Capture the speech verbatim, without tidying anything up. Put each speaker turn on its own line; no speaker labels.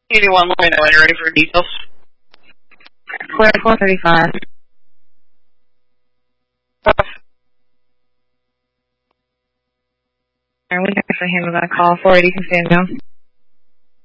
Give me one more minute when you're ready for details.
Square four thirty-five. Are we going to handle that call? four eighty San Diego.